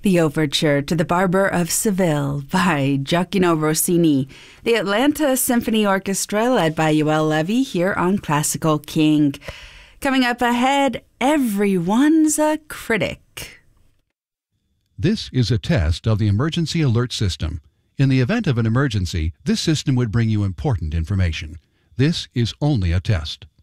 The Overture to the Barber of Seville by Gioacchino Rossini, the Atlanta Symphony Orchestra led by Joel Levy here on Classical King. Coming up ahead, everyone's a critic. This is a test of the emergency alert system. In the event of an emergency, this system would bring you important information. This is only a test.